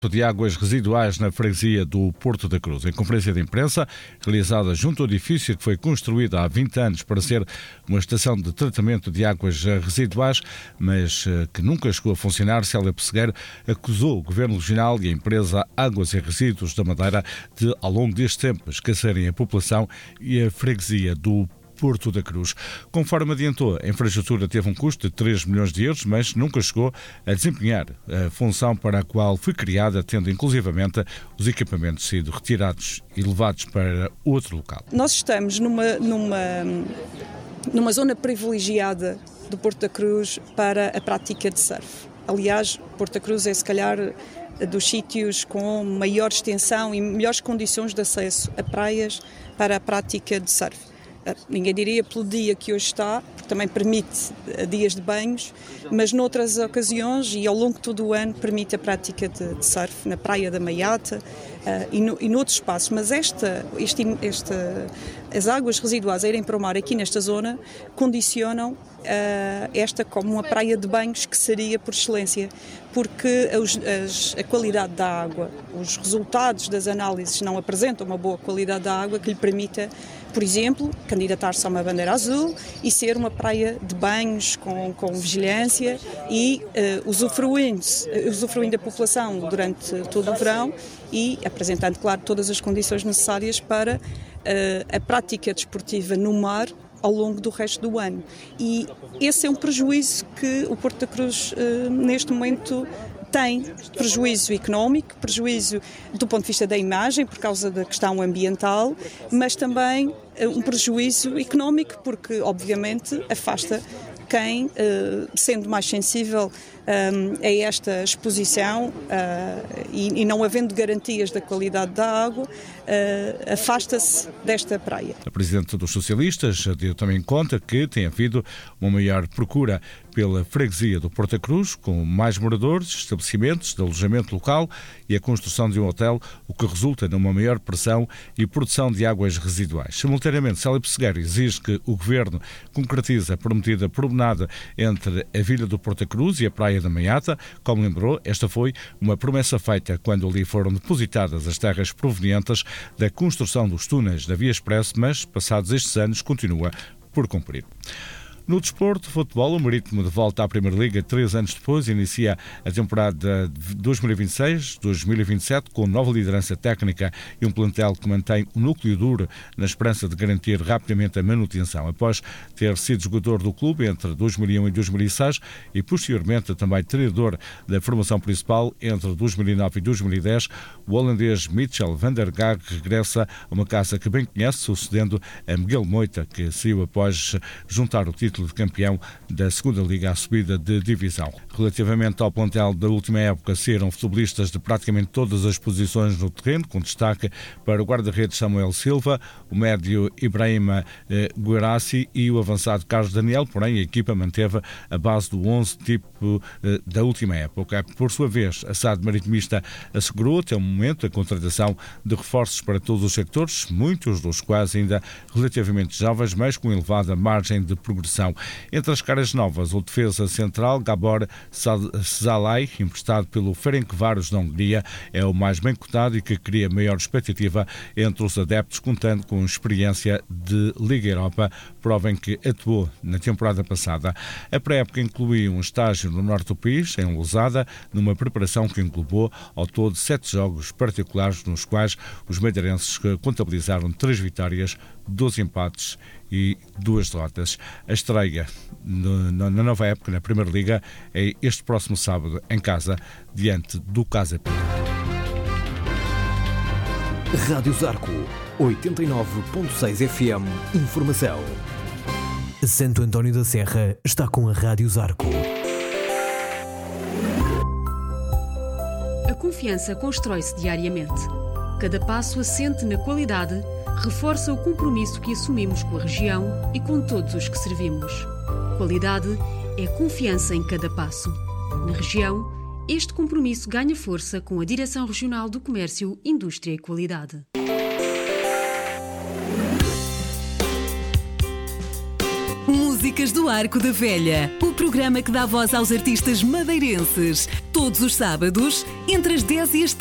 de águas residuais na freguesia do Porto da Cruz. Em conferência de imprensa, realizada junto ao edifício que foi construído há 20 anos para ser uma estação de tratamento de águas residuais, mas que nunca chegou a funcionar, Célia Pessegueiro acusou o Governo Regional e a empresa Águas e Resíduos da Madeira de, ao longo deste tempo, esquecerem a população e a freguesia do Porto da Cruz. Conforme adiantou, a infraestrutura teve um custo de 3 milhões de euros, mas nunca chegou a desempenhar a função para a qual foi criada, tendo inclusivamente os equipamentos sido retirados e levados para outro local. Nós estamos numa zona privilegiada do Porto da Cruz para a prática de surf. Aliás, Porto da Cruz é, se calhar, dos sítios com maior extensão e melhores condições de acesso a praias para a prática de surf. Ninguém diria pelo dia que hoje está, porque também permite dias de banhos, mas noutras ocasiões e ao longo de todo o ano permite a prática de surf na Praia da Maiata e noutros espaços. Mas as águas residuais a irem para o mar aqui nesta zona condicionam esta como uma praia de banhos que seria por excelência, porque a qualidade da água, os resultados das análises não apresentam uma boa qualidade da água que lhe permita, por exemplo, candidatar-se a uma bandeira azul e ser uma praia de banhos com vigilância e usufruindo a população durante todo o verão e apresentando, claro, todas as condições necessárias para a prática desportiva no mar ao longo do resto do ano. E esse é um prejuízo que o Porto da Cruz, neste momento, tem. Prejuízo económico, prejuízo do ponto de vista da imagem, por causa da questão ambiental, mas também um prejuízo económico, porque, obviamente, afasta quem, sendo mais sensível a esta exposição e não havendo garantias da qualidade da água, afasta-se desta praia. A Presidente dos Socialistas deu também conta que tem havido uma maior procura pela freguesia do Porto da Cruz, com mais moradores, estabelecimentos de alojamento local e a construção de um hotel, o que resulta numa maior pressão e produção de águas residuais. Simultaneamente, Célia Pessegueiro exige que o Governo concretize a prometida promenada entre a Vila do Porto da Cruz e a Praia da Maiata. Como lembrou, esta foi uma promessa feita quando ali foram depositadas as terras provenientes da construção dos túneis da Via Expresso, mas, passados estes anos, continua por cumprir. No desporto, futebol, o Marítimo de volta à Primeira Liga 3 anos depois, inicia a temporada 2026-2027 com nova liderança técnica e um plantel que mantém o núcleo duro na esperança de garantir rapidamente a manutenção. Após ter sido jogador do clube entre 2001 e 2006 e posteriormente também treinador da formação principal entre 2009 e 2010, o holandês Mitchell van der Gaag regressa a uma casa que bem conhece, sucedendo a Miguel Moita, que saiu após juntar o título de campeão da 2ª Liga à subida de divisão. Relativamente ao plantel da última época, saíram futebolistas de praticamente todas as posições no terreno, com destaque para o guarda-redes Samuel Silva, o médio Ibrahima Guerassi e o avançado Carlos Daniel, porém a equipa manteve a base do 11 tipo da última época. Por sua vez, a SAD Maritimista assegurou até o momento a contratação de reforços para todos os sectores, muitos dos quais ainda relativamente jovens, mas com elevada margem de progressão. Entre as caras novas, o defesa central Gabor Szalai, emprestado pelo Ferencváros da Hungria, é o mais bem cotado e que cria maior expectativa entre os adeptos, contando com experiência de Liga Europa, prova em que atuou na temporada passada. A pré-época incluiu um estágio no norte do país, em Lousada, numa preparação que englobou ao todo 7 jogos particulares, nos quais os madeirenses contabilizaram 3 vitórias, 12 empates e 2 derrotas. A estreia na nova época, na Primeira Liga, é este próximo sábado, em casa, diante do Casa Pia. Rádio Zarco, 89.6 FM, informação. Santo António da Serra está com a Rádio Zarco. A confiança constrói-se diariamente. Cada passo assente na qualidade reforça o compromisso que assumimos com a região e com todos os que servimos. Qualidade é confiança em cada passo. Na região, este compromisso ganha força com a Direção Regional do Comércio, Indústria e Qualidade. Músicas do Arco da Velha, o programa que dá voz aos artistas madeirenses. Todos os sábados, entre as 10 e as